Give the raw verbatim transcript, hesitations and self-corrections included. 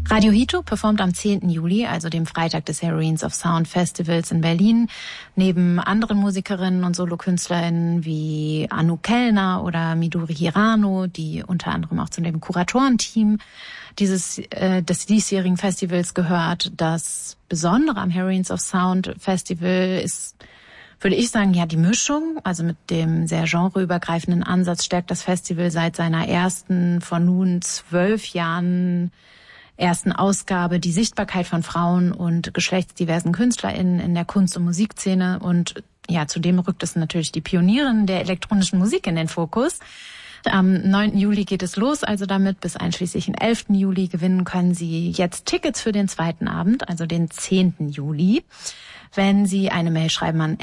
Radio Hito performt am zehnten Juli, also dem Freitag des Heroines of Sound Festivals in Berlin, neben anderen Musikerinnen und Solokünstlerinnen wie Anu Kellner oder Midori Hirano, die unter anderem auch zu dem Kuratorenteam dieses äh, des diesjährigen Festivals gehört. Das Besondere am Heroines of Sound Festival ist, würde ich sagen, ja, die Mischung. Also mit dem sehr genreübergreifenden Ansatz stärkt das Festival seit seiner ersten, vor nun zwölf Jahren ersten Ausgabe die Sichtbarkeit von Frauen und geschlechtsdiversen KünstlerInnen in der Kunst- und Musikszene. Und ja, zudem rückt es natürlich die Pionierin der elektronischen Musik in den Fokus. Am neunten Juli geht es los, also damit bis einschließlich den elften Juli. Gewinnen können Sie jetzt Tickets für den zweiten Abend, also den zehnten Juli, wenn Sie eine Mail schreiben an